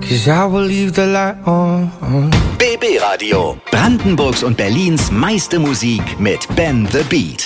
'cause I will leave the light on. BB Radio, Brandenburgs und Berlins meiste Musik mit Ben the Beat.